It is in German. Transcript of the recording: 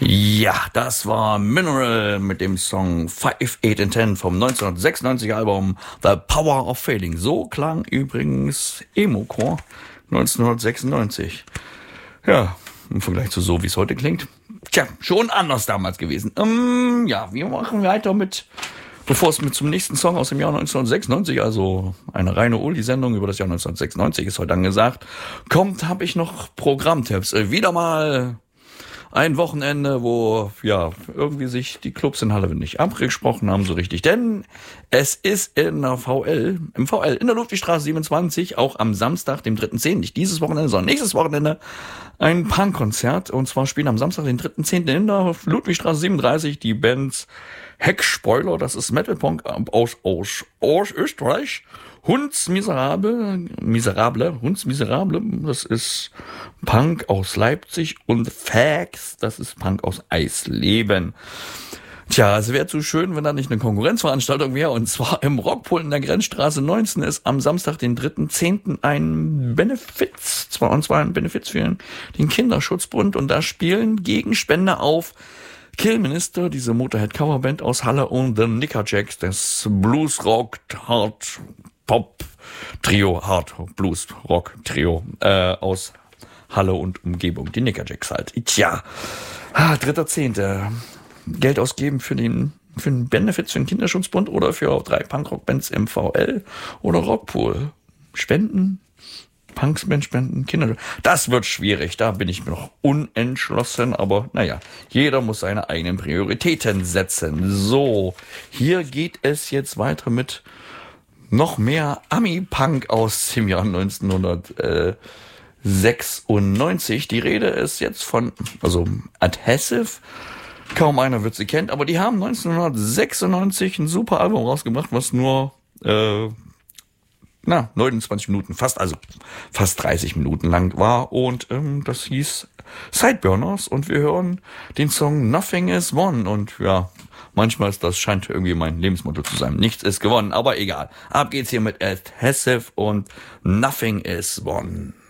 Ja, das war Mineral mit dem Song 5, 8 and 10 vom 1996 Album The Power of Failing. So klang übrigens Emo-Core 1996. Ja, im Vergleich zu so, wie es heute klingt. Tja, schon anders damals gewesen. Ja, wir machen weiter mit, bevor es mit zum nächsten Song aus dem Jahr 1996, also eine reine Oldie-Sendung über das Jahr 1996 ist heute angesagt, kommt, habe ich noch Programmtipps. Wieder mal ein Wochenende, wo ja irgendwie sich die Clubs in Halle nicht abgesprochen haben so richtig, denn es ist in der im VL in der Ludwigstraße 27 auch am Samstag, dem 3.10., nicht dieses Wochenende, sondern nächstes Wochenende ein Punkkonzert, und zwar spielen am Samstag, den 3.10. in der Ludwigstraße 37 die Bands Heckspoiler, das ist Metalpunk aus Österreich, Hunds Miserable, das ist Punk aus Leipzig, und Fax, das ist Punk aus Eisleben. Tja, es wäre zu schön, wenn da nicht eine Konkurrenzveranstaltung wäre, und zwar im Rockpool in der Grenzstraße 19 ist am Samstag, den 3.10. ein Benefiz, ein Benefiz für den Kinderschutzbund, und da spielen Gegenspender auf Killminister, diese Motorhead-Coverband aus Halle, und The Nickerjacks, das Blues-Rock-Hard-Pop-Trio, Hard-Blues-Rock-Trio aus Halle und Umgebung, die Nickerjacks halt. Tja, 3.10. Geld ausgeben für den Benefit für den Kinderschutzbund oder für 3 Punkrock-Bands im VL oder Rockpool. Spenden, Punksband spenden, Kinder. Das wird schwierig, da bin ich mir noch unentschlossen, aber naja, jeder muss seine eigenen Prioritäten setzen. So, hier geht es jetzt weiter mit noch mehr Ami-Punk aus dem Jahr 1996. Die Rede ist jetzt von, also Adhesive. Kaum einer wird sie kennen, aber die haben 1996 ein super Album rausgebracht, was nur 29 Minuten, fast 30 Minuten lang war, und das hieß Sideburners, und wir hören den Song Nothing is Won, und ja, manchmal scheint irgendwie mein Lebensmotto zu sein. Nichts ist gewonnen, aber egal. Ab geht's hier mit Adhesive und Nothing is Won.